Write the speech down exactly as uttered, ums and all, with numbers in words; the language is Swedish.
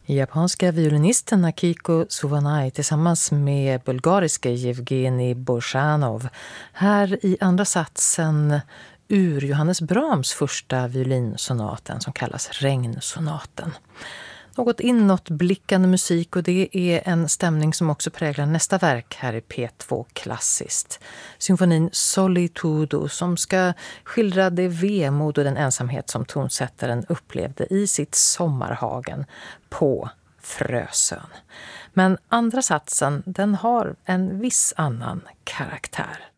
Japanska violinisten Akiko Suvanai tillsammans med bulgariska Yevgeny Borzanov. Här i andra satsen ur Johannes Brahms första violinsonaten som kallas Regnsonaten. Något inåtblickande musik, och det är en stämning som också präglar nästa verk här i P två Klassiskt. Symfonin Solitudo som ska skildra det vemod och den ensamhet som tonsättaren upplevde i sitt sommarhagen på Frösön. Men andra satsen, den har en viss annan karaktär.